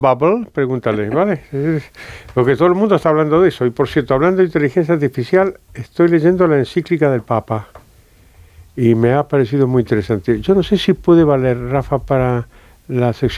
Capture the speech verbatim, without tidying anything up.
Bubble, pregúntale, ¿vale? Porque todo el mundo está hablando de eso. Y por cierto, hablando de inteligencia artificial, estoy leyendo la encíclica del Papa y me ha parecido muy interesante. Yo no sé si puede valer, Rafa, para la sección